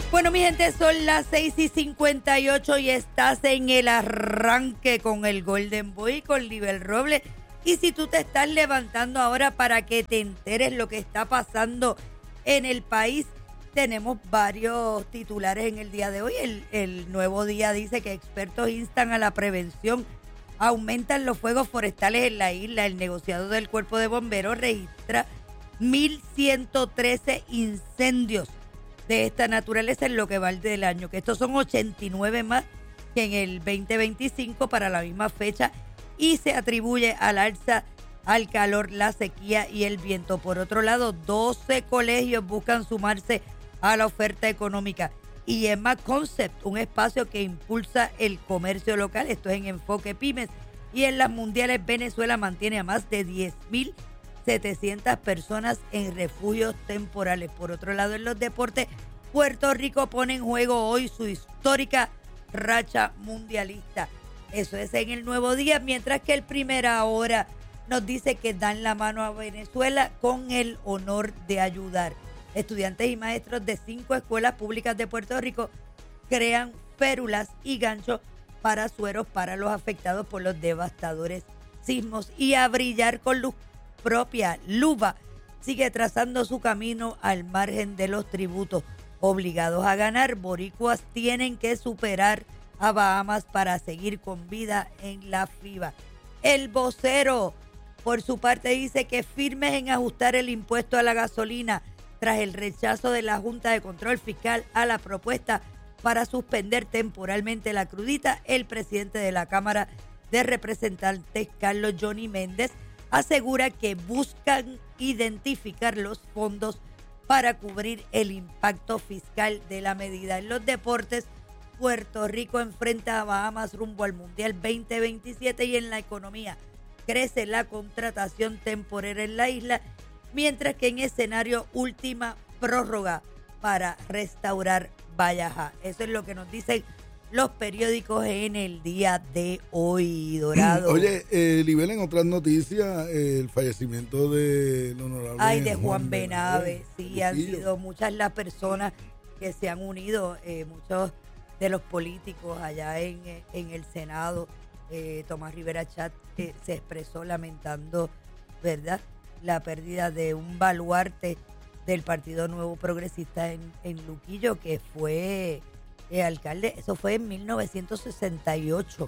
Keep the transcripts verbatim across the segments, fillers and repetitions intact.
Bueno, mi gente, son las seis y cincuenta y ocho y estás en el arranque con el Golden Boy, con Libel Robles. Y si tú te estás levantando ahora para que te enteres lo que está pasando en el país, tenemos varios titulares en el día de hoy. El, el Nuevo Día dice que expertos instan a la prevención. Aumentan los fuegos forestales en la isla. El negociado del Cuerpo de Bomberos registra mil ciento trece incendios de esta naturaleza en lo que va del año, que estos son ochenta y nueve más que en el veinte veinticinco para la misma fecha, y se atribuye al alza al calor, la sequía y el viento. Por otro lado, doce colegios buscan sumarse a la oferta económica. Y Emma Concept, un espacio que impulsa el comercio local, esto es en Enfoque Pymes. Y en las mundiales, Venezuela mantiene a más de diez mil setecientas personas en refugios temporales. Por otro lado, en los deportes, Puerto Rico pone en juego hoy su histórica racha mundialista. Eso es en el Nuevo Día, mientras que el Primera Hora nos dice que dan la mano a Venezuela con el honor de ayudar. Estudiantes y maestros de cinco escuelas públicas de Puerto Rico crean férulas y ganchos para sueros para los afectados por los devastadores sismos. Y a brillar con luz propia, Luba sigue trazando su camino al margen de los tributos. Obligados a ganar, boricuas tienen que superar a Bahamas para seguir con vida en la FIBA. El vocero, por su parte, dice que firmes en ajustar el impuesto a la gasolina tras el rechazo de la Junta de Control Fiscal a la propuesta para suspender temporalmente la crudita. El presidente de la Cámara de Representantes, Carlos Johnny Méndez, asegura que buscan identificar los fondos para cubrir el impacto fiscal de la medida. En los deportes, Puerto Rico enfrenta a Bahamas rumbo al Mundial veinte veintisiete, y en la economía crece la contratación temporera en la isla, mientras que en escenario última prórroga para restaurar Valleja. Eso es lo que nos dicen los periódicos en el día de hoy, Dorado. Oye, eh, Libel, en otras noticias, eh, el fallecimiento del honorable Ay, de Juan, Juan Benave. Benave. Sí, Luquillo. han sido muchas las personas que se han unido, eh, muchos de los políticos allá en, en el Senado. Eh, Tomás Rivera Chat eh, se expresó lamentando, ¿verdad?, la pérdida de un baluarte del Partido Nuevo Progresista en, en Luquillo, que fue eh, alcalde. Eso fue en mil novecientos sesenta y ocho.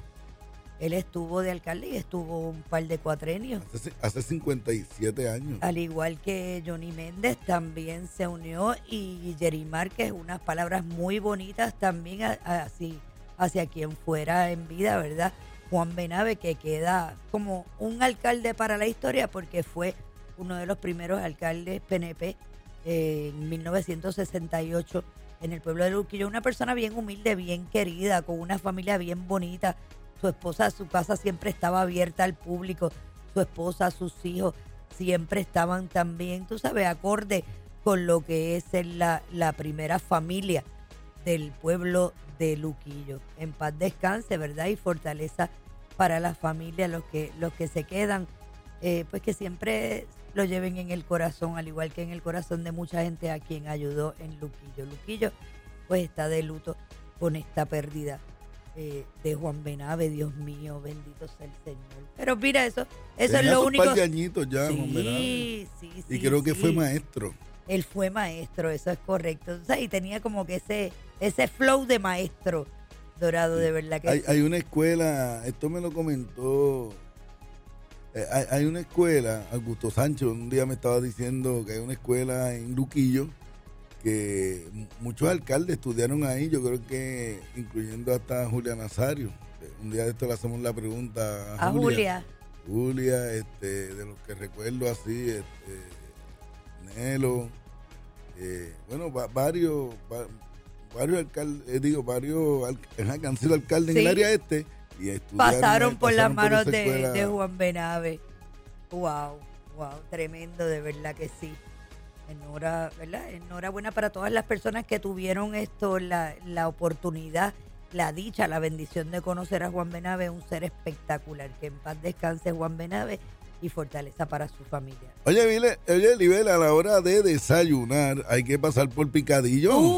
Él estuvo de alcalde y estuvo un par de cuatrenios. Hace, hace cincuenta y siete años. Al igual que Johnny Méndez también se unió, y Jerry Márquez, unas palabras muy bonitas también a, a, así, hacia quien fuera en vida, ¿verdad? Juan Benave, que queda como un alcalde para la historia porque fue uno de los primeros alcaldes P N P eh, en mil novecientos sesenta y ocho en el pueblo de Luquillo. Una persona bien humilde, bien querida, con una familia bien bonita. Su esposa, su casa siempre estaba abierta al público. Su esposa, sus hijos siempre estaban también, tú sabes, acorde con lo que es la, la primera familia del pueblo de Luquillo. En paz descanse, ¿verdad? Y fortaleza para la familia, los que, los que se quedan, eh, pues que siempre lo lleven en el corazón, al igual que en el corazón de mucha gente a quien ayudó en Luquillo. Luquillo pues está de luto con esta pérdida eh, de Juan Benave. Dios mío, bendito sea el Señor. Pero mira, eso, eso es lo sus único. par de añitos ya, sí, Juan Benave. sí, sí. Y creo que sí. fue maestro. Él fue maestro, eso es correcto. O sea, y tenía como que ese, ese flow de maestro, Dorado, de verdad que hay, sí. hay una escuela, esto me lo comentó, eh, hay, hay una escuela, Augusto Sánchez un día me estaba diciendo que hay una escuela en Luquillo que muchos alcaldes estudiaron ahí, yo creo que incluyendo hasta Julia Nazario. Un día de esto le hacemos la pregunta a, a Julia. Julia, Julia este, de los que recuerdo así, este, Nelo, eh, bueno, va, varios, va, varios alcaldes, eh, digo, varios al, que han sido alcaldes sí. en el área este y pasaron por las manos por de, de Juan Benave. Wow, wow, tremendo, de verdad que sí. Enhora, ¿verdad? Enhorabuena para todas las personas que tuvieron esto, la, la oportunidad, la dicha, la bendición de conocer a Juan Benave, un ser espectacular. Que en paz descanse Juan Benave y fortaleza para su familia. Oye, Vile, oye, Libel, a la hora de desayunar hay que pasar por Picadillo. Uh,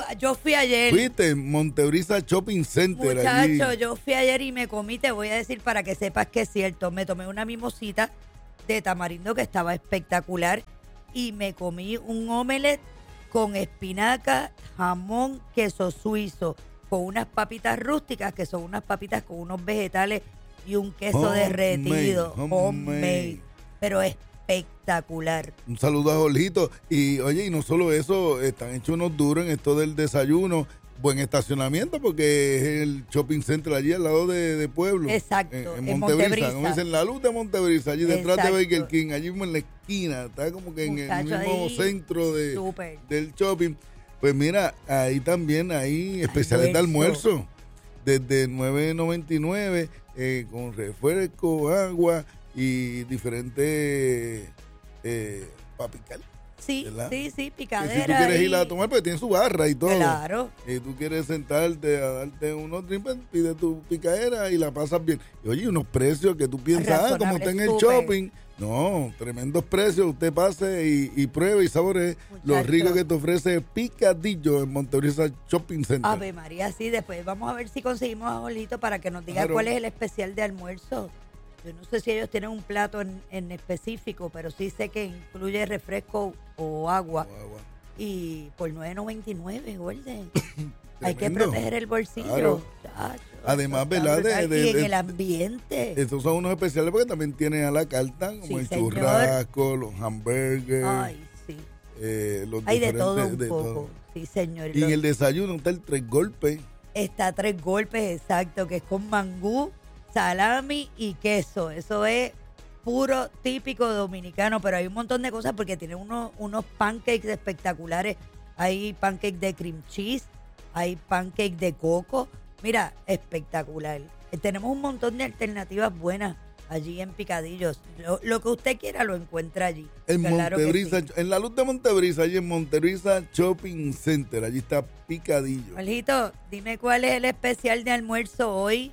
yo fui ayer. Fuiste en Montebrisa Shopping Center. Muchacho, allí. yo fui ayer y me comí, te voy a decir para que sepas que es cierto, me tomé una mimosita de tamarindo que estaba espectacular y me comí un omelette con espinaca, jamón, queso suizo, con unas papitas rústicas que son unas papitas con unos vegetales y un queso Homemade, derretido, homemade. homemade, pero espectacular. Un saludo a Jorgito. Y oye, y no solo eso, están hechos unos duros en esto del desayuno. Buen estacionamiento porque es el shopping center allí al lado de, de Pueblo. Exacto, En, en en Montebrisa. Montebrisa. Como dicen, la luz de Montebrisa, allí detrás Exacto. de Burger King, allí mismo en la esquina. Está como que en el Muchacho, mismo ahí, centro de, súper. del shopping. Pues mira, ahí también hay especiales de Almuerzo. almuerzo. Desde nueve noventa y nueve eh, con refresco, agua y diferentes eh, para picar. Sí, ¿verdad? sí, sí, Que picadera. si tú quieres y- ir a tomar, pues tiene su barra y todo. Claro. Y tú quieres sentarte a darte unos drinks, pues, pide tu picadera y la pasas bien. Y oye, unos precios que tú piensas, ah, como está en el Razonable, súper. shopping. No, tremendos precios. Usted pase y, y pruebe y saboree lo Muchacho. rico que te ofrece Picadillo en Montebrisa Shopping Center. Ave María, sí, después vamos a ver si conseguimos a Jorgito para que nos diga Claro. cuál es el especial de almuerzo. Yo no sé si ellos tienen un plato en, en específico, pero sí sé que incluye refresco o agua. Agua, agua. Y por nueve noventa y nueve, Golden. Hay que Tremendo. proteger el bolsillo. Claro. Chacho, Además, eso está ¿verdad? De- brutal. de- y en de- el ambiente. Estos son unos especiales porque también tiene a la carta, como Sí, el señor. churrasco, los hamburgers, Ay, sí. eh, los Hay de diferentes- todo un de poco. todo. Sí, señor. Y en Los- el desayuno está el tres golpes. Está tres golpes, exacto, que es con mangú, salami y queso. Eso es puro típico dominicano, pero hay un montón de cosas porque tiene unos, unos pancakes espectaculares. Hay pancakes de cream cheese, hay pancakes de coco. Mira, espectacular. Eh, Tenemos un montón de alternativas buenas allí en Picadillos. Lo, lo que usted quiera lo encuentra allí. En Claro que Montebrisa, sí. en la luz de Montebrisa, allí en Montebrisa Shopping Center, allí está Picadillo. Jorgito, dime cuál es el especial de almuerzo hoy.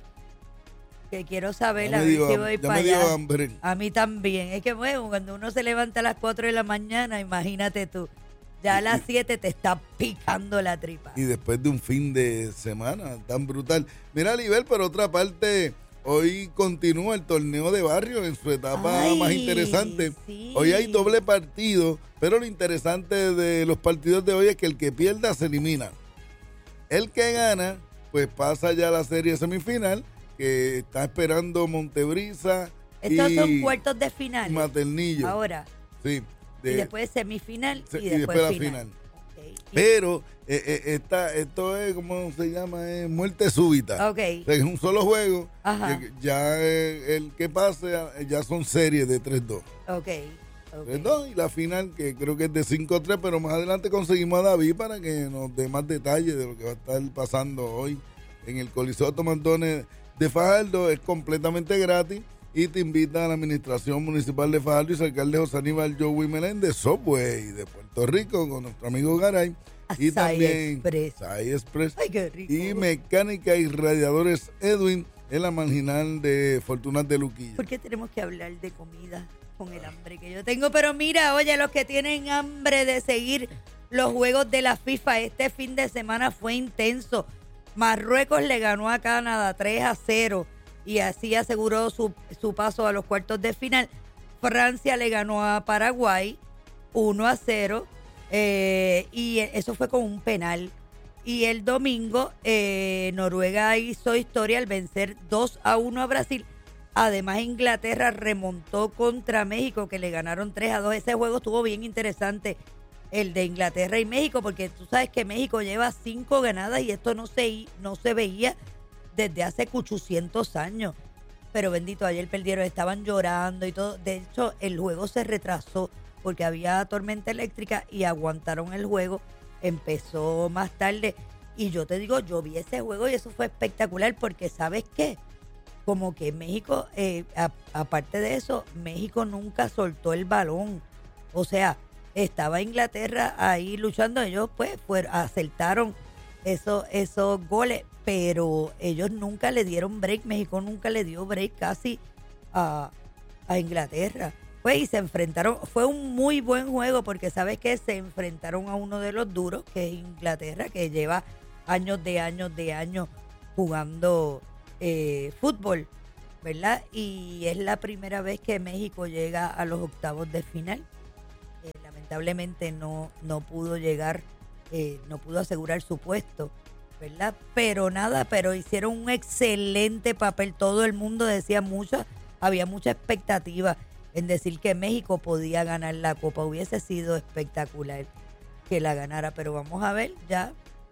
Que quiero saber, Ya a me ver dio si ham- voy ya para me dio allá. hambre. A mí también. Es que, bueno, cuando uno se levanta a las cuatro de la mañana, imagínate tú, ya a las siete te está picando la tripa. Y después de un fin de semana tan brutal. Mira, Libel, por otra parte, hoy continúa el torneo de barrio en su etapa Ay, más interesante. sí. Hoy hay doble partido, pero lo interesante de los partidos de hoy es que el que pierda se elimina. El que gana, pues pasa ya a la serie semifinal, que está esperando Montebrisa Estos y son cuartos de final. Maternillo. Ahora. Sí. Y de- después semifinal se- y y después, después la final. final. Ok. Y- Pero eh, eh, esta, esto es, ¿cómo se llama? Es muerte súbita. Ok. O sea, es un solo juego. Ajá. que ya eh, el que pase, eh, ya son series de tres dos. Ok. ok. tres dos y la final, que creo que es de cinco tres, pero más adelante conseguimos a David para que nos dé más detalles de lo que va a estar pasando hoy en el Coliseo Tomantones de Fajardo. Es completamente gratis y te invita a la Administración Municipal de Fajardo y su alcalde José Aníbal Joey Meléndez, Subway de Puerto Rico, con nuestro amigo Garay. Y Açaí también Express. Açaí Express. Ay, qué rico. Y Mecánica y Radiadores Edwin en la marginal de Fortunas de Luquillo. ¿Por qué tenemos que hablar de comida con el hambre que yo tengo? Pero mira, oye, los que tienen hambre de seguir los juegos de la FIFA, este fin de semana fue intenso. Marruecos le ganó a Canadá tres a cero y así aseguró su, su paso a los cuartos de final. Francia le ganó a Paraguay uno a cero eh, y eso fue con un penal. Y el domingo eh, Noruega hizo historia al vencer dos a uno a Brasil. Además, Inglaterra remontó contra México, que le ganaron tres a dos. Ese juego estuvo bien interesante, el de Inglaterra y México, porque tú sabes que México lleva cinco ganadas y esto no se, no se veía desde hace ochocientos años. Pero bendito, ayer perdieron, estaban llorando y todo. De hecho, el juego se retrasó porque había tormenta eléctrica y aguantaron el juego. Empezó más tarde. Y yo te digo, yo vi ese juego y eso fue espectacular porque, ¿sabes qué? Como que México, eh, a- aparte de eso, México nunca soltó el balón. O sea, estaba Inglaterra ahí luchando. Ellos pues fueron, acertaron esos, esos goles, pero ellos nunca le dieron break. México nunca le dio break casi a, a Inglaterra. Pues pues y se enfrentaron, fue un muy buen juego porque sabes que se enfrentaron a uno de los duros, que es Inglaterra, que lleva años de años de años jugando eh, fútbol, ¿verdad? Y es la primera vez que México llega a los octavos de final. Eh, lamentablemente no, no pudo llegar, eh, no pudo asegurar su puesto, ¿verdad? Pero nada, pero hicieron un excelente papel. Todo el mundo decía mucho, había mucha expectativa en decir que México podía ganar la Copa. Hubiese sido espectacular que la ganara, pero vamos a ver, ya,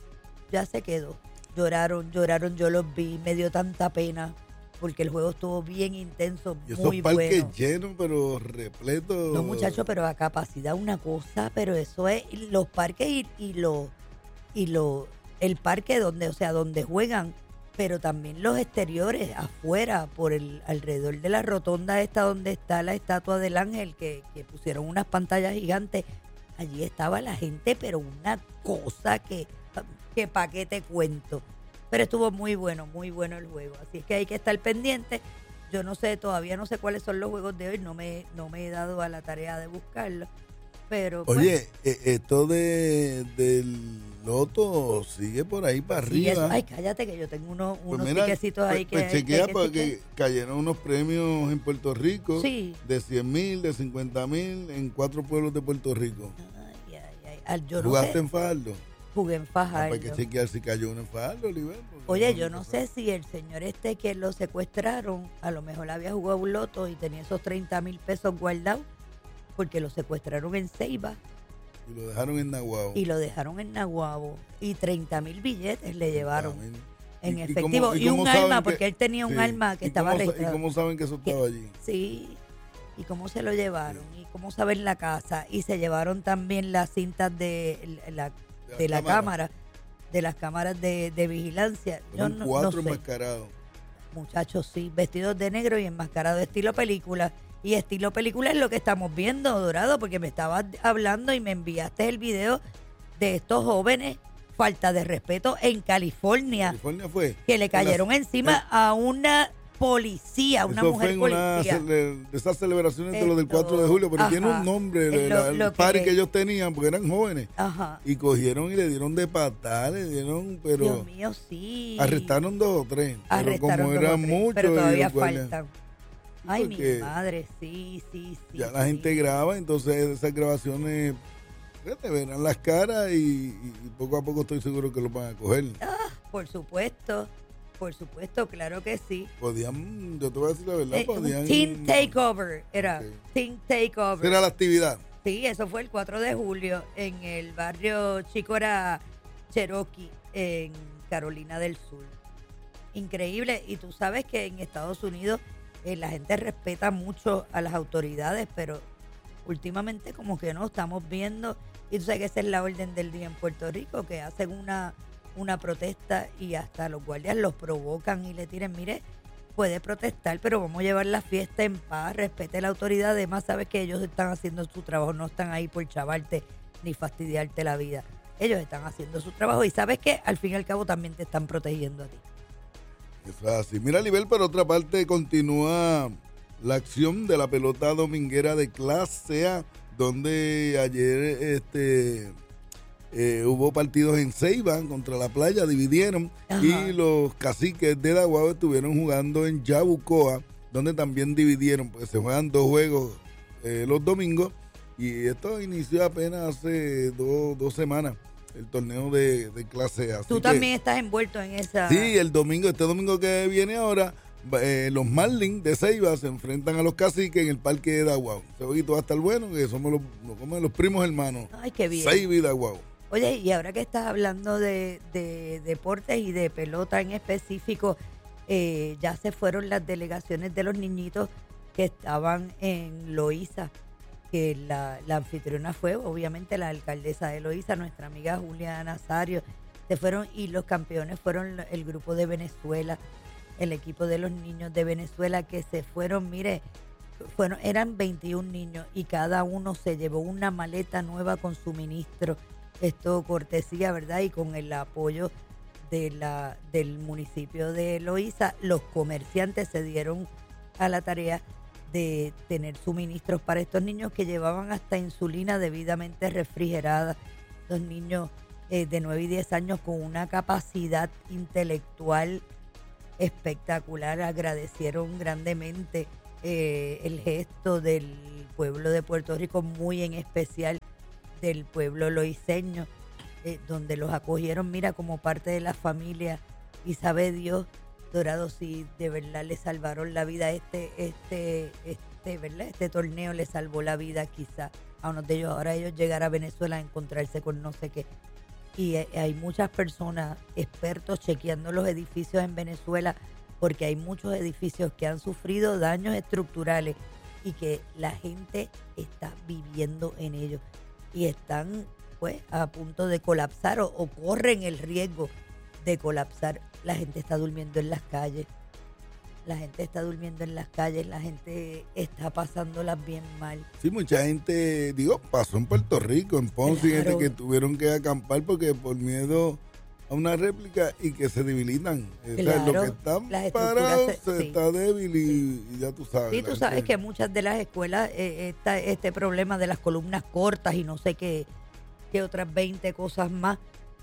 ya se quedó. Lloraron, lloraron, yo los vi, me dio tanta pena porque el juego estuvo bien intenso, y esos muy parques bueno. llenos, pero repletos. No, muchachos, pero a capacidad una cosa, pero eso es los parques y, y los y lo el parque donde, o sea, donde juegan, pero también los exteriores afuera, por el alrededor de la rotonda esta donde está la estatua del ángel, que, que pusieron unas pantallas gigantes. Allí estaba la gente, pero una cosa que, que pa' qué te cuento. Pero estuvo muy bueno, muy bueno el juego. Así es que hay que estar pendiente. Yo no sé, todavía no sé cuáles son los juegos de hoy. No me, no me he dado a la tarea de buscarlos. Pero, Oye, pues, eh, esto de del loto sigue por ahí para sí, arriba. eso, ay, cállate que yo tengo unos, Pues unos mira, tiquecitos ahí pues, que, pues hay- que chequea hay que porque chequear. cayeron unos premios en Puerto Rico Sí. de cien mil, de cincuenta mil en cuatro pueblos de Puerto Rico. Ay, ay, ay. Al- yo no ¿Jugaste sé, en Fajardo? jugué en Ah, pues Fajardo. hay que chequear si cayó uno en Fajardo, Oliver. porque Oye, no yo hay no que sé si el señor este que lo secuestraron, a lo mejor había jugado un loto y tenía esos treinta mil pesos guardados, porque lo secuestraron en Ceiba Y lo dejaron en Nahuatl. y lo dejaron en Naguabo y treinta mil billetes le llevaron en ¿Y- y efectivo. cómo- Y, y cómo un saben alma, que- porque él tenía un sí, alma que ¿y estaba cómo sa- registrado. ¿Y cómo saben que eso Que- estaba allí? Sí, y cómo se lo llevaron, y cómo saben la casa, y se llevaron también las cintas de la, De de la la cámara. cámara, de las cámaras de, de vigilancia. Yo Fueron no, no cuatro sé. enmascarados. Muchachos, sí, vestidos de negro y enmascarados estilo película. Y estilo película es lo que estamos viendo, Dorado, porque me estabas hablando y me enviaste el video de estos jóvenes, falta de respeto en California, California fue. que le en la- cayeron encima en- a una policía, a una Eso mujer fue en una policía. cele- de esas celebraciones de lo del Esto, cuatro de julio, pero ajá. tiene un nombre, Es el, lo- el lo que party le- que ellos tenían, porque eran jóvenes. Ajá. Y cogieron y le dieron de patada, le dieron, pero Dios mío, sí. arrestaron dos o tres. Pero Arrestaron como dos o eran tres, muchos, pero todavía los guardias- faltan. Ay, porque mi madre, sí, sí, sí. ya la sí. gente graba, entonces esas grabaciones fíjate, verán las caras y, y poco a poco estoy seguro que lo van a coger. Por supuesto, por supuesto, claro que sí. Podían, yo te voy a decir la verdad, Eh, un podían. Team Takeover era. Ok. Team Takeover. Esa era la actividad. Sí, eso fue el cuatro de julio en el barrio Chicora Cherokee, en Carolina del Sur. Increíble. Y tú sabes que en Estados Unidos eh, la gente respeta mucho a las autoridades, pero últimamente como que no estamos viendo. Y tú sabes que esa es la orden del día en Puerto Rico, que hacen una, una protesta y hasta los guardias los provocan y le tiran, mire, puede protestar, pero vamos a llevar la fiesta en paz, respete la autoridad. Además, sabes que ellos están haciendo su trabajo, no están ahí por chavarte ni fastidiarte la vida. Ellos están haciendo su trabajo y sabes que al fin y al cabo también te están protegiendo a ti. Eso es así. Mira, Nivel, por otra parte, continúa la acción de la pelota dominguera de clase A, donde ayer este eh, hubo partidos en Ceiba contra la Playa, dividieron, Ajá. y los caciques de Daguao estuvieron jugando en Yabucoa, donde también dividieron, porque se juegan dos juegos eh, los domingos, y esto inició apenas hace dos, dos semanas, el torneo de, de clase A. Así Tú que- también estás envuelto en esa... Sí, el domingo, este domingo que viene ahora, eh, los Marlins de Ceiba se enfrentan a los caciques en el parque de Daguao. Este jueguito va a estar bueno, que somos los, los, como los primos hermanos. Ay, qué bien. Ceiba y Daguao. Oye, y ahora que estás hablando de, de deportes y de pelota en específico, eh, ya se fueron las delegaciones de los niñitos que estaban en Loíza, que la, la anfitriona fue obviamente la alcaldesa de Loíza, nuestra amiga Julia Nazario. Se fueron y los campeones fueron el grupo de Venezuela, el equipo de los niños de Venezuela que se fueron, mire, fueron, eran veintiún niños y cada uno se llevó una maleta nueva con suministro. Esto cortesía, ¿verdad? Y con el apoyo de la, del municipio de Loíza, los comerciantes se dieron a la tarea de tener suministros para estos niños que llevaban hasta insulina debidamente refrigerada. Los niños eh, de nueve y diez años con una capacidad intelectual espectacular agradecieron grandemente eh, el gesto del pueblo de Puerto Rico, muy en especial del pueblo loiseño, eh, donde los acogieron, mira, como parte de la familia, y sabe Dios, Dorado, si de verdad le salvaron la vida, este, este, este, ¿verdad? Este torneo le salvó la vida quizá a unos de ellos. Ahora ellos llegar a Venezuela a encontrarse con no sé qué. Y eh, hay muchas personas, expertos, chequeando los edificios en Venezuela, porque hay muchos edificios que han sufrido daños estructurales y que la gente está viviendo en ellos y están pues a punto de colapsar o, o corren el riesgo de colapsar. La gente está durmiendo en las calles, la gente está durmiendo en las calles, la gente está pasándolas bien mal. Sí, mucha gente, digo, pasó en Puerto Rico, en Ponce, Claro. gente que tuvieron que acampar porque por miedo a una réplica y que se debilitan. O sea, Claro, lo que están las estructuras parados se- se sí. está débil y, y ya tú sabes. Sí, la tú sabes gente- que muchas de las escuelas, eh, esta, este problema de las columnas cortas y no sé qué, qué otras veinte cosas más,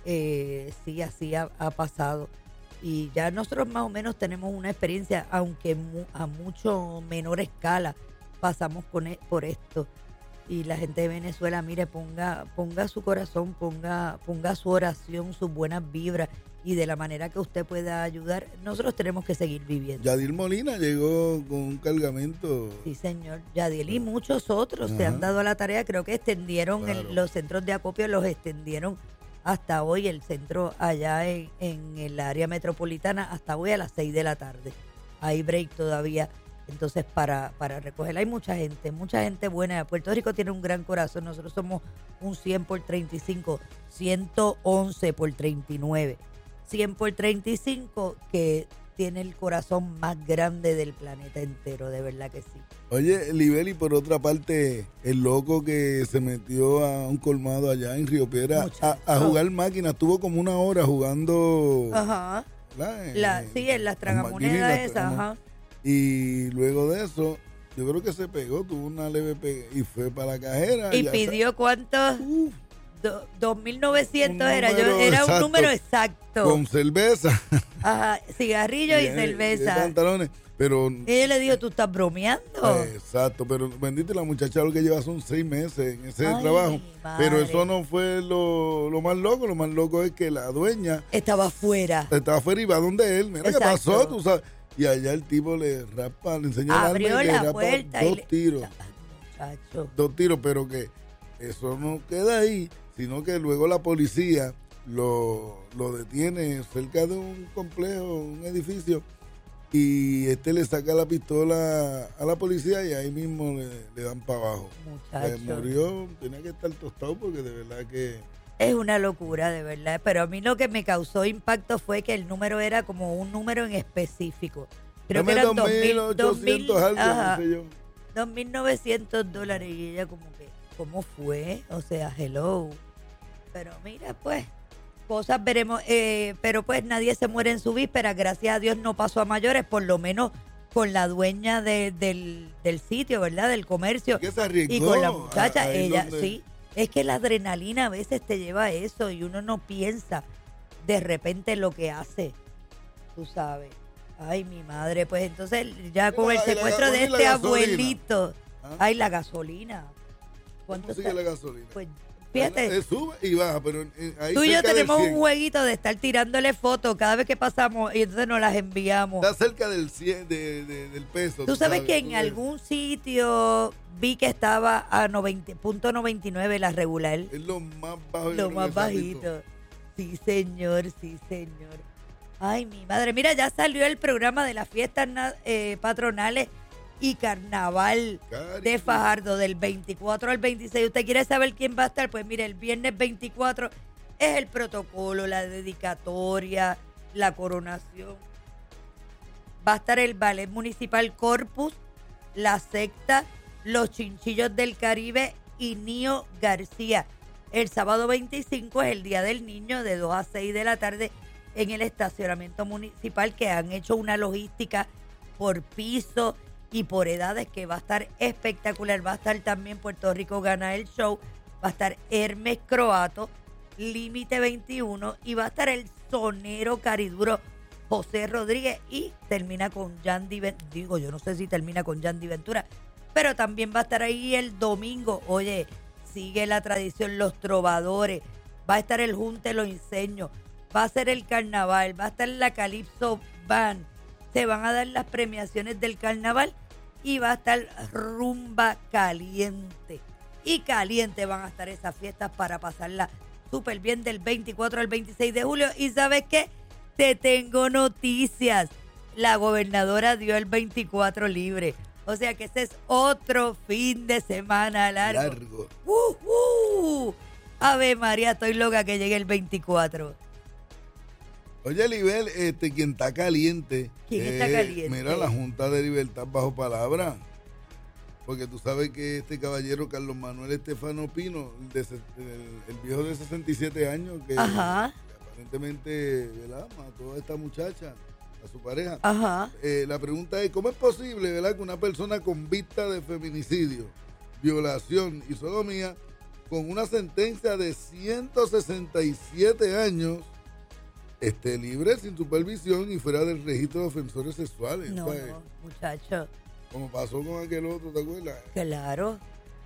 eh, sí, así ha, ha pasado. Y ya nosotros más o menos tenemos una experiencia, aunque mu- a mucho menor escala pasamos con e- por esto. Y la gente de Venezuela, mire, ponga, ponga su corazón, ponga, ponga su oración, sus buenas vibras, y de la manera que usted pueda ayudar, nosotros tenemos que seguir viviendo. Yadil Molina llegó con un cargamento. Sí, señor. Yadiel y muchos otros se Ajá. han dado a la tarea. Creo que extendieron el- Claro. los centros de acopio, los extendieron hasta hoy. El centro allá en, en el área metropolitana, hasta hoy a las seis de la tarde. Hay break todavía. Entonces, para, para recoger, hay mucha gente, mucha gente buena. Puerto Rico tiene un gran corazón. Nosotros somos un cien por treinta y cinco, ciento once por treinta y nueve. cien por treinta y cinco, que tiene el corazón más grande del planeta entero, de verdad que sí. Oye, Libeli, por otra parte, el loco que se metió a un colmado allá en Río Piedra a, Muchacho. a jugar máquinas, estuvo como una hora jugando. Ajá. ¿verdad? En- La, sí, en las tragamonedas maquinitas, esas, tragamo- ajá. Y luego de eso, yo creo que se pegó, tuvo una leve pega y fue para la cajera. Y ya pidió cuántos, sa- Uf, Do- dos mil novecientos Un era, yo, número era un exacto. número exacto. con cerveza. Ajá, cigarrillo y y cerveza. pantalones. Pero, Y ella le dijo, ¿tú estás bromeando? exacto, pero bendito, la muchacha lo que lleva son seis meses en ese Ay, trabajo. madre. Pero eso no fue lo, lo más loco. Lo más loco es que la dueña Estaba afuera. estaba afuera y va donde él. Mira, Exacto. ¿qué pasó? Tú sabes. Y allá el tipo le rapa, le enseñó el Abrió arma y le la rapa puerta y dos le- tiros. Ay, muchacho. Dos tiros, pero que eso no queda ahí, sino que luego la policía lo, lo detiene cerca de un complejo, un edificio, y este le saca la pistola a la policía y ahí mismo le, le dan para abajo. Muchacho. Eh, murió, tenía que estar tostado porque de verdad que... Es una locura, de verdad. Pero a mí lo que me causó impacto fue que el número era como un número en específico. Creo que Dame eran dos mil dos mil, ochocientos algo, ajá, no sé yo. dos mil novecientos dólares. Y ella como que, ¿cómo fue? O sea, hello. Pero mira, pues, cosas veremos. Eh, pero pues nadie se muere en su víspera. Gracias a Dios no pasó a mayores, por lo menos con la dueña de- del, del sitio, ¿verdad? Del comercio. ¿Qué se arriesgó? Y con la muchacha, Ahí ella, donde- sí. Es que la adrenalina a veces te lleva a eso y uno no piensa de repente lo que hace. Tú sabes. Ay, mi madre. Pues entonces ya con Y el la- y la secuestro de gasolina y la este gasolina. abuelito. ¿Ah? Ay, la gasolina. ¿Cómo ¿Cuánto sigue está? la gasolina? Pues Eh, fíjate, sube y baja, pero eh, ahí tú y yo cerca del tenemos cien. un jueguito de estar tirándole fotos cada vez que pasamos y entonces nos las enviamos. Está cerca del cien, de, de- del peso. Tú sabes que tú en ves. algún sitio vi que estaba a noventa punto noventa y nueve la regular. Es lo más bajo. yo Lo creo más que se ha visto. bajito. Sí, señor, sí, señor. Ay, mi madre. Mira, ya salió el programa de las fiestas na- eh, patronales y carnaval Cari, de Fajardo del veinticuatro al veintiséis. ¿Usted quiere saber quién va a estar? Pues mire, el viernes veinticuatro es el protocolo, la dedicatoria, la coronación. Va a estar el Ballet Municipal Corpus, la secta, los Chinchillos del Caribe y Nío García. El sábado veinticinco es el Día del Niño de dos a seis de la tarde en el estacionamiento municipal, que han hecho una logística por piso y por edades, que va a estar espectacular. Va a estar también Puerto Rico Gana el Show, va a estar Hermes Croato, Límite veintiuno, y va a estar el sonero cariduro José Rodríguez, y termina con Yandy Ventura. Digo, yo no sé si termina con Yandy Ventura, pero también va a estar ahí el domingo. Oye, sigue la tradición, los trovadores, va a estar el Junte Lo Inseño, va a ser el carnaval, va a estar la Calypso Band, se van a dar las premiaciones del carnaval y va a estar Rumba Caliente. Y caliente van a estar esas fiestas para pasarla súper bien del veinticuatro al veintiséis de julio. ¿Y sabes qué? Te tengo noticias. La gobernadora dio el veinticuatro libre. O sea que ese es otro fin de semana largo. Largo. ¡Uh, uh! Ave María, estoy loca que llegue el veinticuatro. Oye, Libel, este, quien está caliente. ¿Quién eh, está caliente? Mira, la Junta de Libertad bajo palabra. Porque tú sabes que este caballero Carlos Manuel Estefano Pino, de, el, el viejo de sesenta y siete años, que, Ajá. que aparentemente, ¿verdad?, mató a esta muchacha, a su pareja. Ajá. Eh, la pregunta es, ¿cómo es posible, verdad, que una persona convicta de feminicidio, violación y sodomía, con una sentencia de ciento sesenta y siete años, esté libre sin supervisión y fuera del registro de ofensores sexuales? No, pues, muchacho. como pasó con aquel otro, ¿te acuerdas? Claro.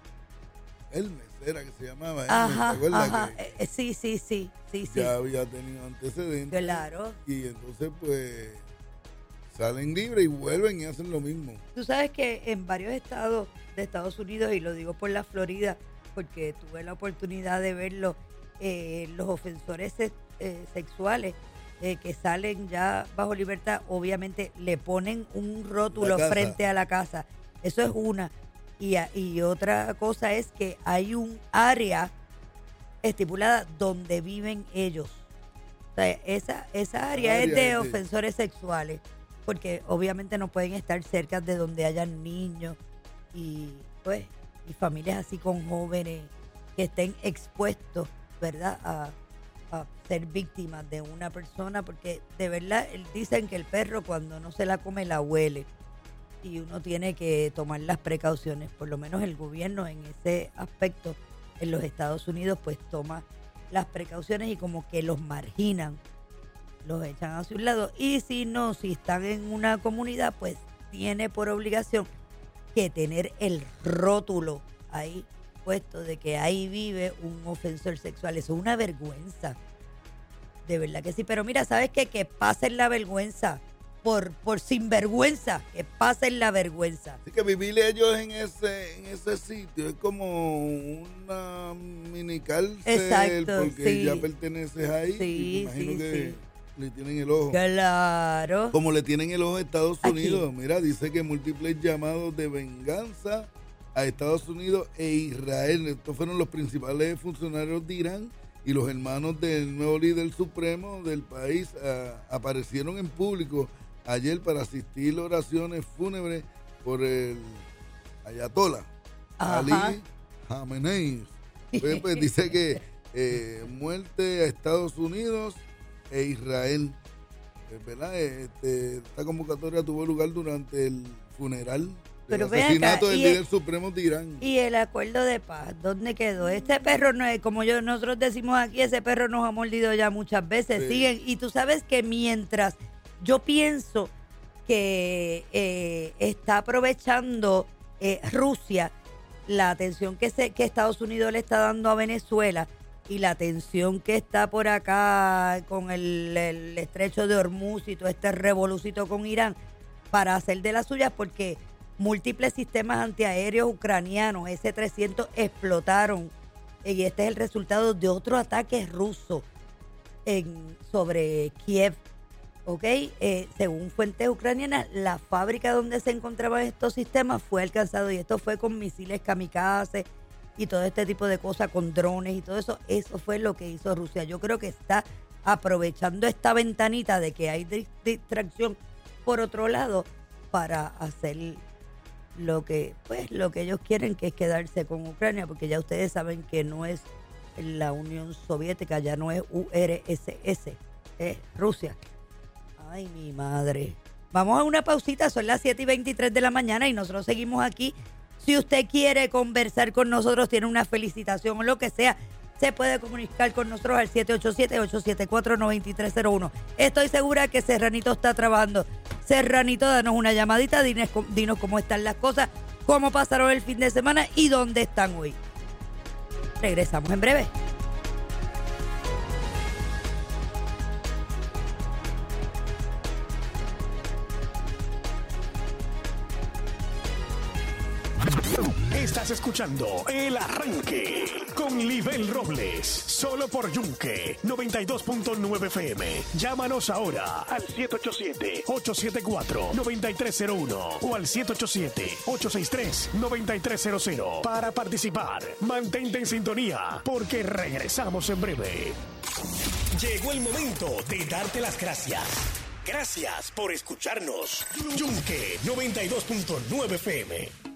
Hermes era que se llamaba, Hermes, Ajá, ¿te acuerdas? ajá. Que Eh, sí, sí, sí, sí, sí. ya había tenido antecedentes. Claro. Y entonces, pues, salen libres y vuelven y hacen lo mismo. Tú sabes que en varios estados de Estados Unidos, y lo digo por la Florida, porque tuve la oportunidad de verlo, eh, los ofensores se- eh, sexuales eh, que salen ya bajo libertad, obviamente le ponen un rótulo La casa. frente a la casa. Eso es una. Y, a- y otra cosa es que hay un área estipulada donde viven ellos. O sea, esa, esa área Área es de de- ofensores sexuales, porque obviamente no pueden estar cerca de donde hayan niños y pues y familias así con jóvenes que estén expuestos, ¿verdad?, a, a ser víctimas de una persona, porque de verdad él- dicen que el perro cuando no se la come la huele, y uno tiene que tomar las precauciones. Por lo menos el gobierno en ese aspecto en los Estados Unidos pues toma las precauciones y como que los marginan, los echan hacia un lado, y si no, si están en una comunidad, pues tiene por obligación que tener el rótulo ahí puesto de que ahí vive un ofensor sexual. Eso es una vergüenza, de verdad que sí. Pero mira, ¿sabes qué? Que pasen la vergüenza por, por sinvergüenza, que pasen la vergüenza. Así que vivir ellos en ese, en ese sitio es como una mini cárcel. Exacto, porque sí. ya perteneces ahí. Sí, y me imagino sí, que sí. le tienen el ojo. Claro. Como le tienen el ojo a Estados Aquí. Unidos. Mira, dice que múltiples llamados de venganza a Estados Unidos e Israel. Estos fueron los principales funcionarios de Irán y los hermanos del nuevo líder supremo del país ah, aparecieron en público ayer para asistir a oraciones fúnebres por el ayatollah Ajá. Ali Khamenei. Pues, pues, dice que eh, muerte a Estados Unidos e Israel. Eh, ¿verdad? Este, esta convocatoria tuvo lugar durante el funeral del Pero ven acá, asesinato del y líder el- supremo de Irán. Y el acuerdo de paz, ¿dónde quedó? Este perro, no es, como yo nosotros decimos aquí, ese perro nos ha mordido ya muchas veces. Sí. Siguen. Y tú sabes que mientras yo pienso que eh, está aprovechando eh, Rusia la atención que, se, que Estados Unidos le está dando a Venezuela y la atención que está por acá con el, el estrecho de Hormuz y todo este revolucito con Irán para hacer de las suyas, porque múltiples sistemas antiaéreos ucranianos ese trescientos explotaron, y este es el resultado de otro ataque ruso en, sobre Kiev. ¿Ok? Eh, según fuentes ucranianas, la fábrica donde se encontraban estos sistemas fue alcanzado, y esto fue con misiles kamikaze y todo este tipo de cosas, con drones y todo eso. Eso fue lo que hizo Rusia. Yo creo que está aprovechando esta ventanita de que hay dis- distracción por otro lado para hacer lo que, pues, lo que ellos quieren, que es quedarse con Ucrania, porque ya ustedes saben que no es la Unión Soviética, ya no es U R S S, es Rusia. Ay, mi madre. Vamos a una pausita, son las siete y veintitrés de la mañana y nosotros seguimos aquí. Si usted quiere conversar con nosotros, tiene una felicitación o lo que sea, se puede comunicar con nosotros al siete ocho siete, ocho siete cuatro, nueve tres cero uno. Estoy segura que Serranito está trabajando. Serranito, danos una llamadita, dinos, dinos cómo están las cosas, cómo pasaron el fin de semana y dónde están hoy. Regresamos en breve. Estás escuchando El Arranque con Libel Robles, solo por Yunque noventa y dos punto nueve F M. Llámanos ahora al siete ocho siete, ocho siete cuatro, nueve tres cero uno o al siete ocho siete, ocho seis tres, nueve tres cero cero para participar. Mantente en sintonía porque regresamos en breve. Llegó el momento de darte las gracias. Gracias por escucharnos. Yunque noventa y dos punto nueve F M.